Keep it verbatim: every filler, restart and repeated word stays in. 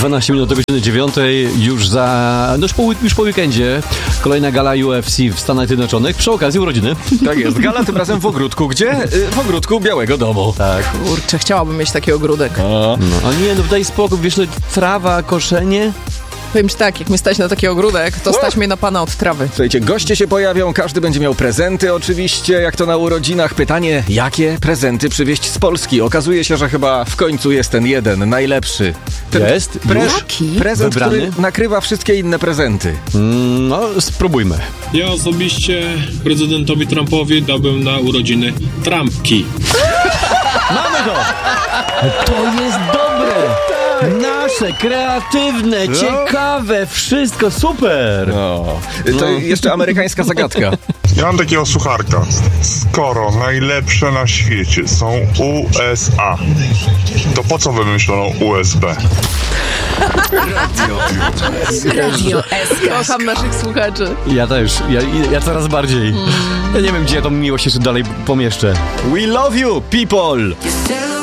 dwanaście minut do godziny dziewiątej, już za, no już po, już po weekendzie, kolejna gala U F C w Stanach Zjednoczonych, przy okazji urodziny. Tak jest, gala tym razem w ogródku. Gdzie? W ogródku Białego Domu. Tak. Kurczę, chciałabym mieć taki ogródek. A. No, a nie, no daj spokój, wiesz, no, trawa, koszenie. Powiem ci tak, jak mnie stać na taki ogródek, to stać mnie na pana od trawy. Słuchajcie, goście się pojawią, każdy będzie miał prezenty oczywiście, jak to na urodzinach. Pytanie, jakie prezenty przywieźć z Polski? Okazuje się, że chyba w końcu jest ten jeden, najlepszy. Ten Jest? Pre- Jaki? prezent, Wybrany? który nakrywa wszystkie inne prezenty. Mm, no, spróbujmy. Ja osobiście prezydentowi Trumpowi dałbym na urodziny trampki. Mamy to! To jest dobre! Nasze, kreatywne, No. ciekawe, wszystko super! No. To jeszcze amerykańska zagadka. Ja mam takiego sucharka. Skoro najlepsze na świecie są U S A, to po co wymyślono U S B? Radio S K. Kocham naszych słuchaczy. Ja też, ja, ja coraz bardziej. Ja nie wiem, gdzie ja tą miłość jeszcze dalej pomieszczę. We love you, people!